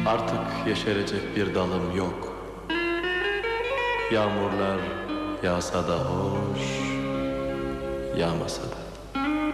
Artık yeşerecek bir dalım yok. Yağmurlar yağsa da hoş, yağmasa da.